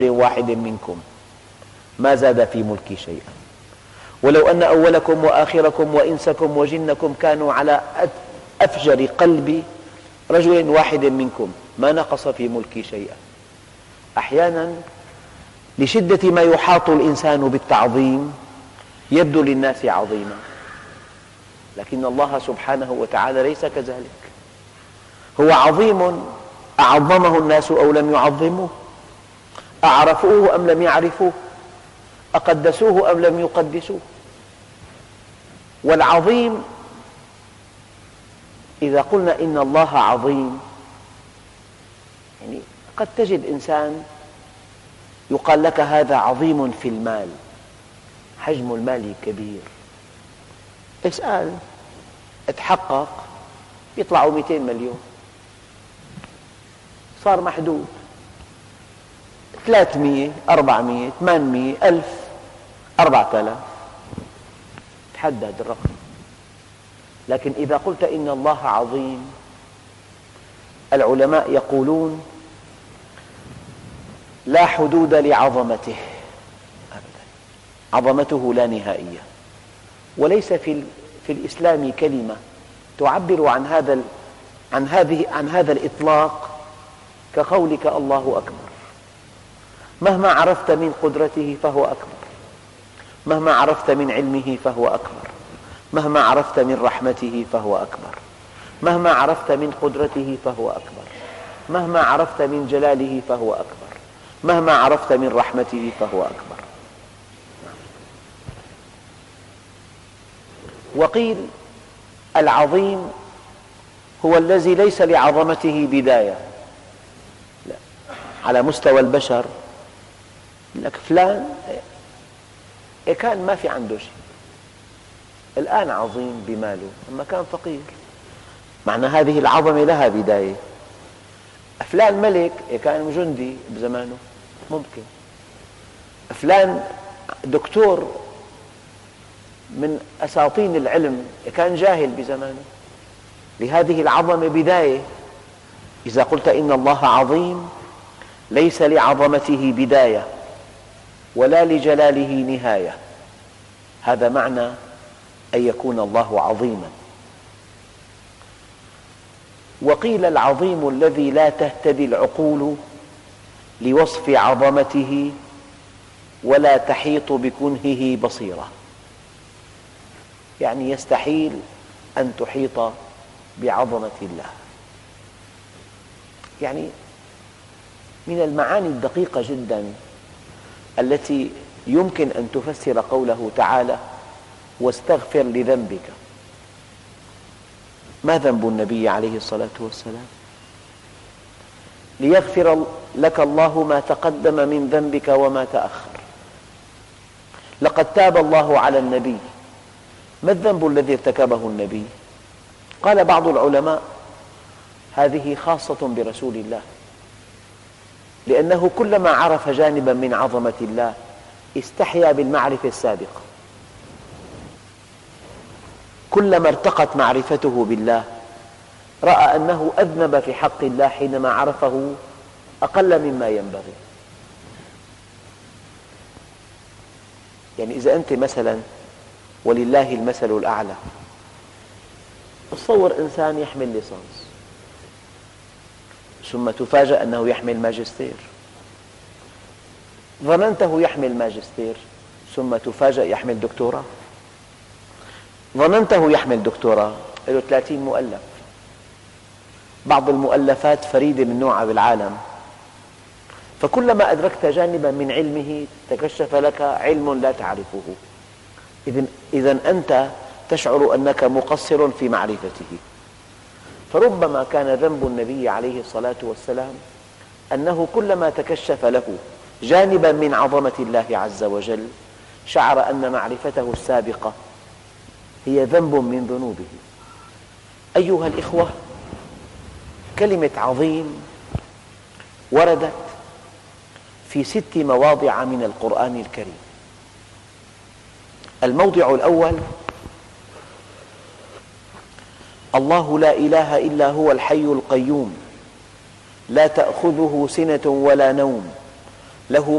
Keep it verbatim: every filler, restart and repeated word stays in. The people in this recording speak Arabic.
واحد منكم ما زاد في ملكي شيئا ولو أن أولكم وآخركم وإنسكم وجنكم كانوا على أفجر قلب رجل واحد منكم ما نقص في ملكي شيئا. أحيانا لشدة ما يحاط الإنسان بالتعظيم يبدو للناس عظيما، لكن الله سبحانه وتعالى ليس كذلك. هو عظيم أعظمه الناس أو لم يعظموه، أعرفوه أم لم يعرفوه، أقدسوه أم لم يقدسوه. والعظيم إذا قلنا إن الله عظيم، يعني قد تجد إنسان يقال لك هذا عظيم في المال، حجم المال كبير، اسأل اتحقق يطلعوا مئتين مليون، صار محدود ثلاثمئة أربعمئة ثمانمئة ألف أربعة آلاف، تحدد الرقم. لكن إذا قلت إن الله عظيم، العلماء يقولون لا حدود لعظمته أبدا، عظمته لا نهائية. وليس في في الإسلام كلمة تعبر عن هذا عن هذه عن هذا الإطلاق كقولك الله أكبر. مهما عرفت من قدرته فهو أكبر، مهما عرفت من علمه فهو أكبر، مهما عرفت من رحمته فهو أكبر، مهما عرفت من قدرته فهو أكبر، مهما عرفت من جلاله فهو أكبر، مهما عرفت من رحمته فهو أكبر. وقيل العظيم هو الذي ليس لعظمته بداية. لا. على مستوى البشر لك فلان كان ما في عنده شيء، الآن عظيم بماله أما كان فقير، معنى هذه العظمة لها بداية. فلان ملك كان جندي بزمانه ممكن، فلان دكتور من أساطين العلم كان جاهل بزمانه، لهذه العظمة بداية. إذا قلت إن الله عظيم ليس لعظمته بداية ولا لجلاله نهاية، هذا معنى أن يكون الله عظيما. وقيل العظيم الذي لا تهتدي العقول لوصف عظمته ولا تحيط بكنهه بصيرة، يعني يستحيل أن تحيط بعظمة الله. يعني من المعاني الدقيقة جدا التي يمكن أن تفسر قوله تعالى واستغفر لذنبك. ما ذنب النبي عليه الصلاة والسلام؟ ليغفر لك الله ما تقدم من ذنبك وما تأخر. لقد تاب الله على النبي. ما الذنب الذي ارتكبه النبي؟ قال بعض العلماء هذه خاصة برسول الله، لأنه كلما عرف جانبا من عظمة الله استحيا بالمعرفة السابقة. كلما ارتقت معرفته بالله رأى أنه أذنب في حق الله حينما عرفه أقل مما ينبغي. يعني إذا أنت مثلا ولله المثل الأعلى تصور إنسان يحمل ليسانس ثم تفاجأ أنه يحمل ماجستير، ظننته يحمل ماجستير ثم تفاجأ يحمل دكتوراه، ظننته يحمل دكتوراه له ثلاثين مؤلف، بعض المؤلفات فريدة من نوعها بالعالم. فكلما أدركت جانبا من علمه تكشف لك علم لا تعرفه، إذن أنت تشعر أنك مقصر في معرفته. فربما كان ذنب النبي عليه الصلاة والسلام أنه كلما تكشف له جانبا من عظمة الله عز وجل شعر أن معرفته السابقة هي ذنب من ذنوبه. أيها الإخوة، كلمة عظيم وردت في ست مواضع من القرآن الكريم. الموضع الأول: الله لا إله إلا هو الحي القيوم لا تأخذه سنة ولا نوم له